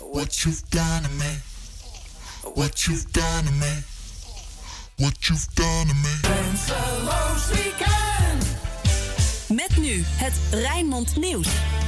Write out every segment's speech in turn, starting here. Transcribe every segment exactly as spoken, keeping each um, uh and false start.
What you've done to me. What you've done to me. What you've done to me. Grenzeloos Weekend. Met nu het Rijnmond Nieuws.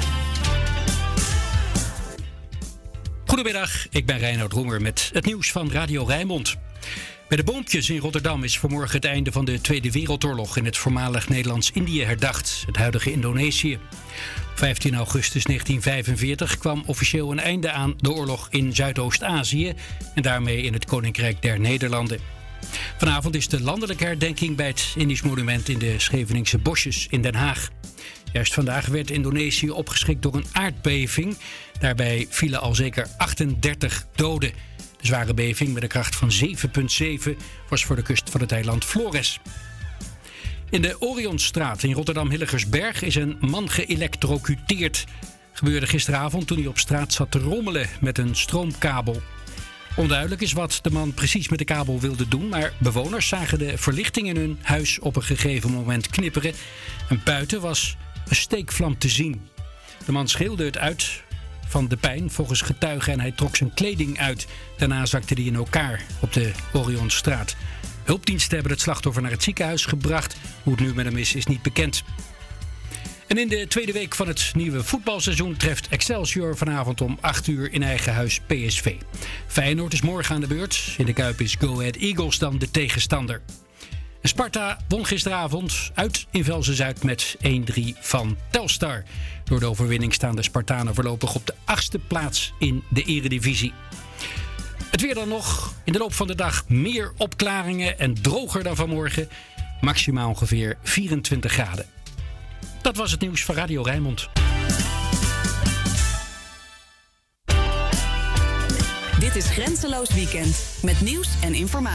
Goedemiddag, ik ben Reinoud Roemer met het nieuws van Radio Rijnmond. Bij de Boompjes in Rotterdam is vanmorgen het einde van de Tweede Wereldoorlog in het voormalig Nederlands-Indië herdacht, het huidige Indonesië. Op vijftien augustus negentien vijfenveertig kwam officieel een einde aan de oorlog in Zuidoost-Azië en daarmee in het Koninkrijk der Nederlanden. Vanavond is de landelijke herdenking bij het Indisch monument in de Scheveningse bosjes in Den Haag. Juist vandaag werd Indonesië opgeschrikt door een aardbeving. Daarbij vielen al zeker achtendertig doden. De zware beving met een kracht van zeven komma zeven was voor de kust van het eiland Flores. In de Orionstraat in Rotterdam-Hillegersberg is een man geëlektrocuteerd. Gebeurde gisteravond toen hij op straat zat te rommelen met een stroomkabel. Onduidelijk is wat de man precies met de kabel wilde doen, maar bewoners zagen de verlichting in hun huis op een gegeven moment knipperen. En buiten was een steekvlam te zien. De man schreeuwde het uit van de pijn volgens getuigen en hij trok zijn kleding uit. Daarna zakte hij in elkaar op de Orionstraat. Hulpdiensten hebben het slachtoffer naar het ziekenhuis gebracht. Hoe het nu met hem is, is niet bekend. En in de tweede week van het nieuwe voetbalseizoen treft Excelsior vanavond om acht uur in eigen huis P S V. Feyenoord is morgen aan de beurt. In de Kuip is Go Ahead Eagles dan de tegenstander. En Sparta won gisteravond uit in Velzen-Zuid met één drie van Telstar. Door de overwinning staan de Spartanen voorlopig op de achtste plaats in de Eredivisie. Het weer dan nog. In de loop van de dag meer opklaringen en droger dan vanmorgen. Maximaal ongeveer vierentwintig graden. Dat was het nieuws van Radio Rijnmond. Dit is Grenzeloos Weekend met nieuws en informatie.